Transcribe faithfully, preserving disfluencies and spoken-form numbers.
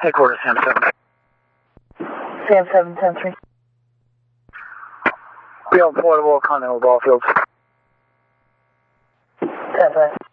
Headquarters, Sam seven. Sam seven, ten three. We on portable Continental ball fields. ten five.